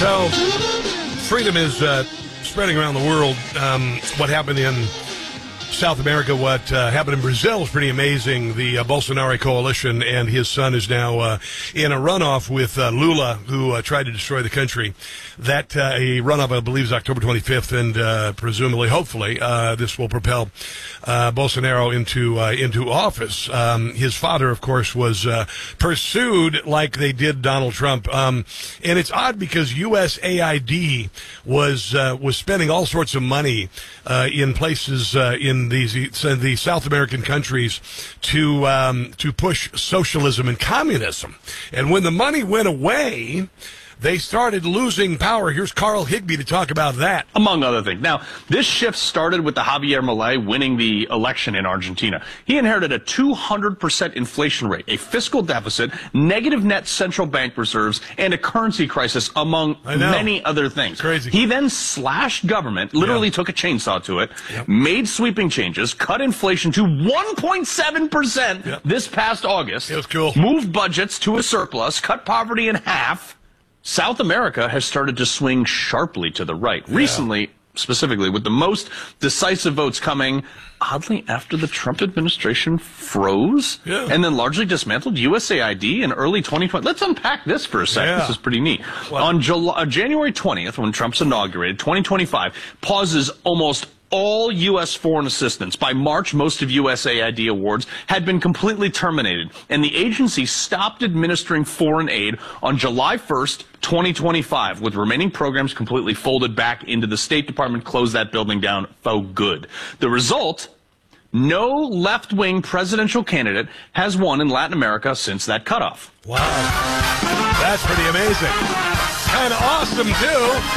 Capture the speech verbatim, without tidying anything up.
So, freedom is uh, spreading around the world. Um, what happened in South America, what uh, happened in Brazil is pretty amazing. The uh, Bolsonaro coalition and his son is now uh, in a runoff with uh, Lula, who uh, tried to destroy the country. That uh, a runoff, I believe, is October twenty-fifth, and uh, presumably, hopefully, uh, this will propel uh, Bolsonaro into uh, into office. Um, his father, of course, was uh, pursued like they did Donald Trump, um, and it's odd because U S A I D was uh, was spending all sorts of money uh, in places uh, in these the South American countries to um, to push socialism and communism, and when the money went away, they started losing power. Here's Carl Higbie to talk about that. Among other things. Now, this shift started with the Javier Milei winning the election in Argentina. He inherited a two hundred percent inflation rate, a fiscal deficit, negative net central bank reserves, and a currency crisis, among many other things. Crazy. He then slashed government, literally yeah. took a chainsaw to it, yep. made sweeping changes, cut inflation to one point seven percent yep. this past August. It was cool. Moved budgets to a surplus, cut poverty in half. South America has started to swing sharply to the right. Yeah. Recently, specifically, with the most decisive votes coming, oddly, after the Trump administration froze yeah. and then largely dismantled U S A I D in early twenty twenty. Let's unpack this for a second. Yeah. This is pretty neat. What? On July, uh, January twentieth, when Trump's inaugurated, twenty twenty-five, pauses almost all U S foreign assistance. By March, most of U S A I D awards had been completely terminated, and the agency stopped administering foreign aid on July first, twenty twenty-five, with remaining programs completely folded back into the State Department, closed that building down for good. The result? No left-wing presidential candidate has won in Latin America since that cutoff. Wow. That's pretty amazing. Kind of awesome, too.